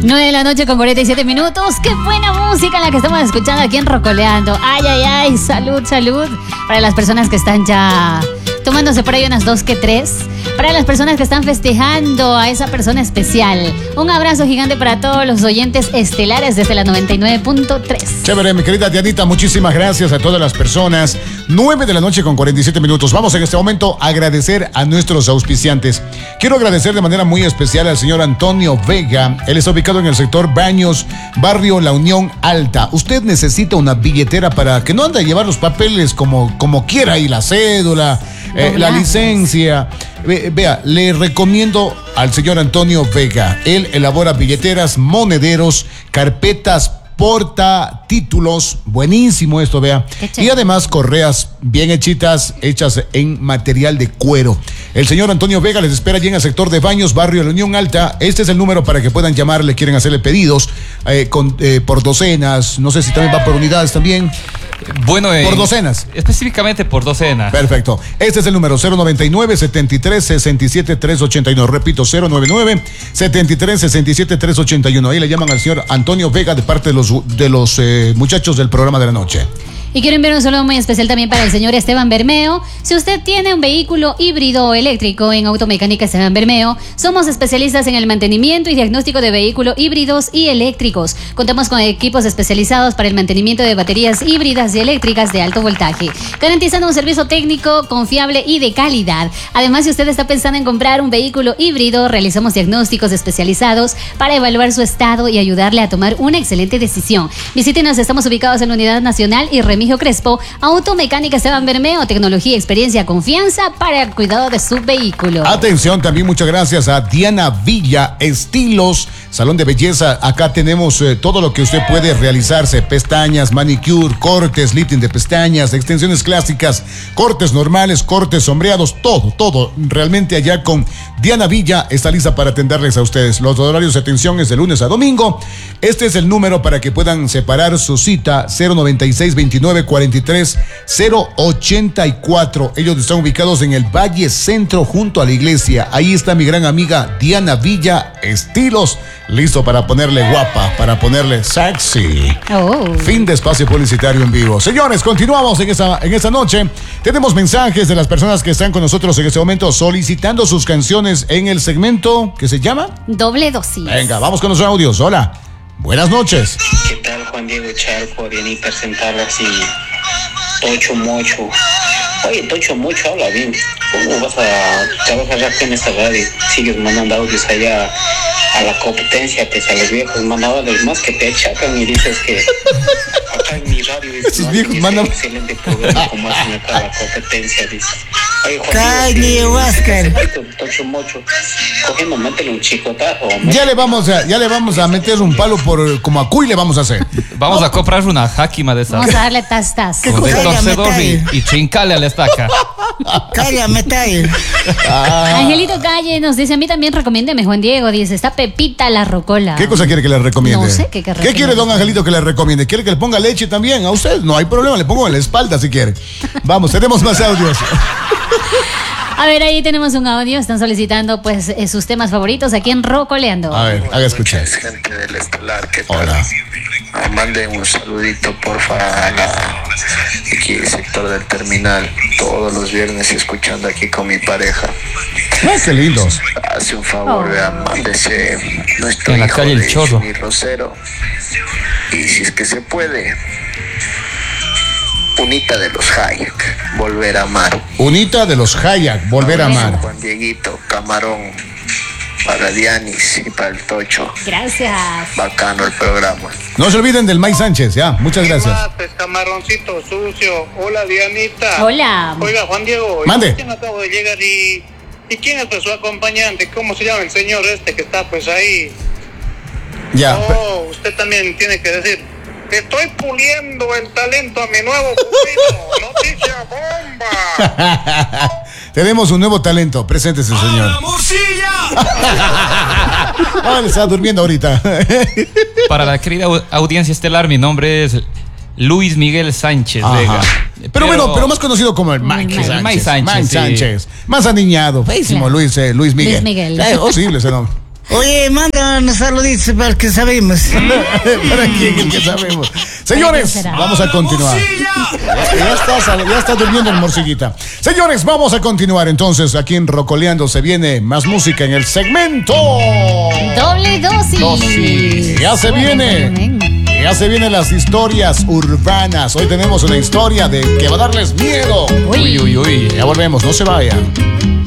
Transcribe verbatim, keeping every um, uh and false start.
nueve de la noche con cuarenta y siete minutos. Qué buena música la que estamos escuchando aquí en Rocoleando. Ay, ay, ay, salud, salud. Para las personas que están ya tomándose por ahí unas dos que tres. Para las personas que están festejando a esa persona especial. Un abrazo gigante para todos los oyentes estelares desde la noventa y nueve punto tres. Chévere, mi querida Dianita, muchísimas gracias a todas las personas. nueve de la noche con cuarenta y siete minutos. Vamos en este momento a agradecer a nuestros auspiciantes. Quiero agradecer de manera muy especial al señor Antonio Vega. Él está ubicado en el sector Baños, barrio La Unión Alta. Usted necesita una billetera para que no ande a llevar los papeles como, como quiera, y la cédula, eh, la licencia. Ve, vea, le recomiendo al señor Antonio Vega. Él elabora billeteras, monederos, carpetas, porta títulos, buenísimo esto, vea. Y además correas bien hechitas, hechas en material de cuero. El señor Antonio Vega les espera allí en el sector de Baños, barrio La Unión Alta. Este es el número para que puedan llamarle, quieren hacerle pedidos eh, con, eh, por docenas, no sé si también va por unidades también. Bueno, eh, por docenas. Específicamente por docenas. Perfecto. Este es el número cero noventa y nueve, setenta y tres, sesenta y siete, trescientos ochenta y nueve. Repito, cero noventa y nueve, setenta y tres, sesenta y siete, trescientos ochenta y uno. Ahí le llaman al señor Antonio Vega de parte de los, de los eh, muchachos del programa de la noche. Y quiero enviar un saludo muy especial también para el señor Esteban Bermeo. Si usted tiene un vehículo híbrido o eléctrico, en Automecánica Esteban Bermeo somos especialistas en el mantenimiento y diagnóstico de vehículos híbridos y eléctricos. Contamos con equipos especializados para el mantenimiento de baterías híbridas y eléctricas de alto voltaje, garantizando un servicio técnico confiable y de calidad. Además, si usted está pensando en comprar un vehículo híbrido, realizamos diagnósticos especializados para evaluar su estado y ayudarle a tomar una excelente decisión. Visítenos, estamos ubicados en la Unidad Nacional y Remigio Crespo. Automecánica Esteban Bermeo, tecnología, experiencia, confianza para el cuidado de su vehículo. Atención, también muchas gracias a Diana Villa Estilos, salón de belleza. Acá tenemos eh, todo lo que usted puede realizarse: pestañas, manicure, cortes, lifting de pestañas, extensiones clásicas, cortes normales, cortes sombreados, todo, todo. Realmente allá con Diana Villa está lista para atenderles a ustedes. Los horarios de atención es de lunes a domingo. Este es el número para que puedan separar su cita: cero noventa y seis, veintinueve, cuarenta y tres, cero ochenta y cuatro. Ellos están ubicados en el Valle Centro junto a la iglesia. Ahí está mi gran amiga Diana Villa Estilos, listo para ponerle guapa, para ponerle sexy. Oh. Fin de espacio publicitario en vivo. Señores, continuamos en esta, en esta noche. Tenemos mensajes de las personas que están con nosotros en este momento solicitando sus canciones en el segmento que se llama Doble Dosis. Venga, vamos con los audios. Hola, buenas noches. ¿Qué tal, Juan Diego Charco, Dianita Centavas y Tocho Mocho? Oye, Tocho Mocho, habla bien. ¿Cómo vas a trabajar aquí en esta radio? Sigues mandando audios allá a la competencia, que a los viejos mandadores más que te achacan y dices que acá en mi radio esos viejos mandan excelente programa como hacen acá la competencia, dice. Oye, Juan Calle Diego, Oscar. Tocho Mocho, cogiendo, métele un chicotazo. Ya le vamos a, ya le vamos a meter un palo por como a Cuy le vamos a hacer. Vamos a comprar una jáquima de esas. Vamos a darle tastas. ¿Qué Con cosa? destorcedor y, Cállame, y chincale a la estaca. Cállame, tal. Ah, Angelito Calle nos dice: a mí también recomiéndeme, Juan Diego. Dice: está Pepita la Rocola. ¿qué cosa quiere que le recomiende? No sé qué, qué ¿Qué recomiende. quiere don Angelito que le recomiende? ¿Quiere que le ponga leche también? A usted no hay problema, le pongo en la espalda si quiere. Vamos, tenemos más audios. A ver, ahí tenemos un audio. Están solicitando pues eh, sus temas favoritos aquí en Rocoleando. A ver, haga escuchar. Es gente del Estelar, ¿qué tal? Hola. Ah, manden un saludito, porfa, a la, aquí el sector del terminal, todos los viernes escuchando aquí con mi pareja. Ah, qué lindos. Hace un favor, Oh. vean, mándese nuestro En la hijo calle El de Chorro. Jimmy Rosero. Y si es que se puede, Unita de los Hayek, Volver a Amar. Unita de los Hayak, Volver a amar. Juan Dieguito, Camarón, para Dianis y para el Tocho. Gracias. Bacano el programa. No se olviden del Mike Sánchez, ya, muchas gracias. Mates, camaroncito sucio. Hola, Dianita. Hola. Oiga, Juan Diego. Mande. Yo recién acabo de llegar y... ¿Y quién es pues, su acompañante? ¿Cómo se llama el señor este que está pues ahí? Ya. Oh, usted también tiene que decir... Estoy puliendo el talento a mi nuevo pupilo. Noticia bomba. Tenemos un nuevo talento, preséntese, señor. Ah, le está durmiendo ahorita. Para la querida au- audiencia estelar, mi nombre es Luis Miguel Sánchez Ajá. Vega. Pero, bueno, pero más conocido como el Mike Mike. Sánchez. Mike Sánchez, Mike sí. Sánchez. Más aniñado. Feísimo, Claro. Luis, eh, Luis Miguel. Luis Miguel. Eh, horrible ese nombre. Oye, manda unos saluditos para el que sabemos. ¿Para quién? El que sabemos. Señores, será? vamos a continuar. Ya, ya está, ya está durmiendo el morcillita. Señores, vamos a continuar entonces. Aquí en Rocoleando se viene más música en el segmento. Doble dosis. Dosis. Ya se viene. Volumen. Ya se vienen las historias urbanas. Hoy tenemos una historia de que va a darles miedo. Uy, uy, uy. Ya volvemos, no se vayan.